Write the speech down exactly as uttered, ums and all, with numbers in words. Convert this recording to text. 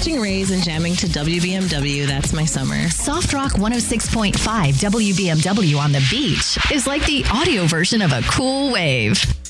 Watching Rays and jamming to W B M W, that's my summer. Soft Rock one oh six point five W B M W on the beach is like the audio version of a cool wave.